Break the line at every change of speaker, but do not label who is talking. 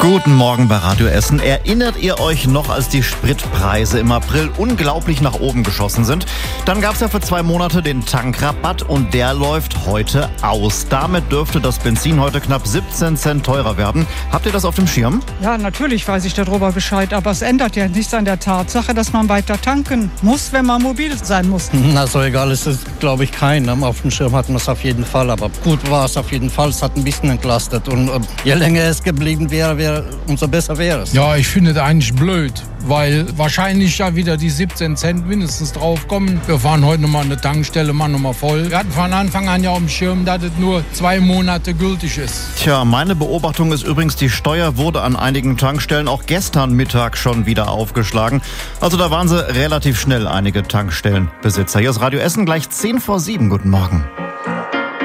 Guten Morgen bei Radio Essen. Erinnert ihr euch noch, als die Spritpreise im April unglaublich nach oben geschossen sind? Dann gab es ja für 2 Monate den Tankrabatt und der läuft heute aus. Damit dürfte das Benzin heute knapp 17 Cent teurer werden. Habt ihr das auf dem Schirm?
Ja, natürlich weiß ich darüber Bescheid, aber es ändert ja nichts an der Tatsache, dass man weiter tanken muss, wenn man mobil sein muss.
Na, so egal ist es, glaube ich, keinem. Auf dem Schirm hatten wir es auf jeden Fall, aber gut war es auf jeden Fall. Es hat ein bisschen entlastet und je länger es geblieben wäre, umso besser wäre es.
Ja, ich finde das eigentlich blöd, weil wahrscheinlich ja wieder die 17 Cent mindestens drauf kommen. Wir fahren heute nochmal an eine Tankstelle, machen nochmal voll. Wir hatten von Anfang an ja auf dem Schirm, dass es nur 2 Monate gültig ist.
Tja, meine Beobachtung ist übrigens, die Steuer wurde an einigen Tankstellen auch gestern Mittag schon wieder aufgeschlagen. Also da waren sie relativ schnell, einige Tankstellenbesitzer. Hier ist Radio Essen, gleich 6:50. Guten Morgen.